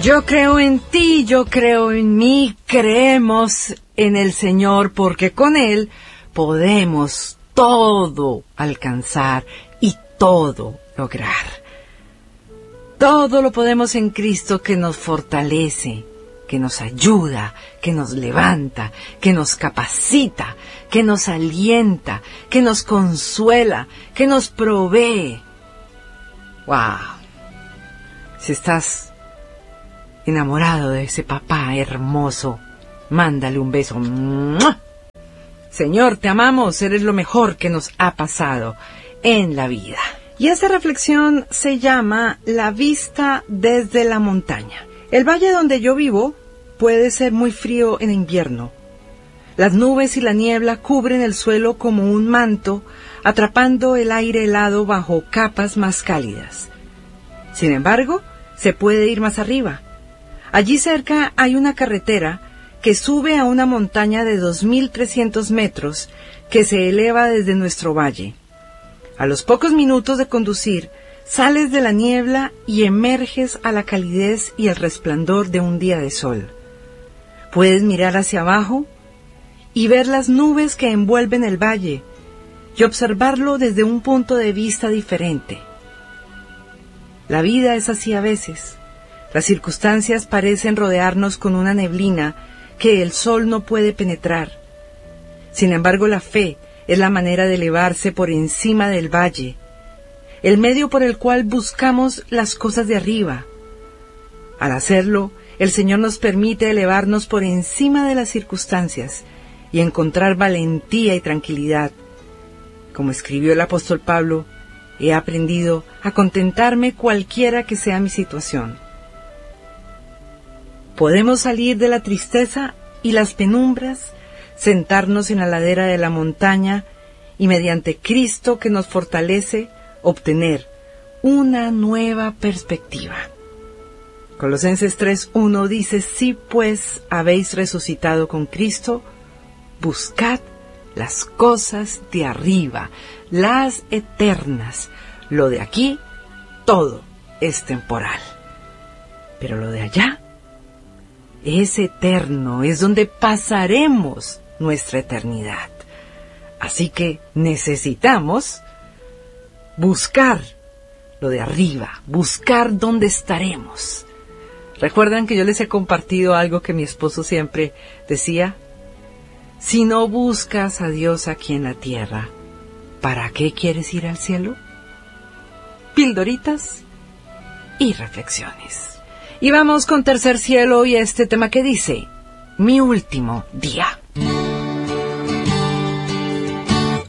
Yo creo en ti, yo creo en mí, creemos en el Señor, porque con Él podemos todo alcanzar y todo lograr. Todo lo podemos en Cristo que nos fortalece, que nos ayuda, que nos levanta, que nos capacita, que nos alienta, que nos consuela, que nos provee. ¡Wow! Si estás enamorado de ese papá hermoso, mándale un beso. ¡Mua! Señor, te amamos, eres lo mejor que nos ha pasado en la vida. Y esta reflexión se llama La vista desde la montaña. El valle donde yo vivo puede ser muy frío en invierno. Las nubes y la niebla cubren el suelo como un manto, atrapando el aire helado bajo capas más cálidas. Sin embargo, se puede ir más arriba. Allí cerca hay una carretera que sube a una montaña de 2.300 metros que se eleva desde nuestro valle. A los pocos minutos de conducir, sales de la niebla y emerges a la calidez y el resplandor de un día de sol. Puedes mirar hacia abajo y ver las nubes que envuelven el valle y observarlo desde un punto de vista diferente. La vida es así a veces. Las circunstancias parecen rodearnos con una neblina que el sol no puede penetrar. Sin embargo, la fe es la manera de elevarse por encima del valle, el medio por el cual buscamos las cosas de arriba. Al hacerlo, el Señor nos permite elevarnos por encima de las circunstancias y encontrar valentía y tranquilidad. Como escribió el apóstol Pablo, he aprendido a contentarme cualquiera que sea mi situación. Podemos salir de la tristeza y las penumbras, sentarnos en la ladera de la montaña y mediante Cristo que nos fortalece, obtener una nueva perspectiva. Colosenses 3:1 dice, si pues habéis resucitado con Cristo, buscad las cosas de arriba, las eternas. Lo de aquí, todo es temporal. Pero lo de allá es eterno, es donde pasaremos nuestra eternidad. Así que necesitamos buscar lo de arriba, buscar dónde estaremos. ¿Recuerdan que yo les he compartido algo que mi esposo siempre decía? Si no buscas a Dios aquí en la tierra, ¿para qué quieres ir al cielo? Pildoritas y reflexiones. Y vamos con Tercer Cielo y este tema que dice, mi último día.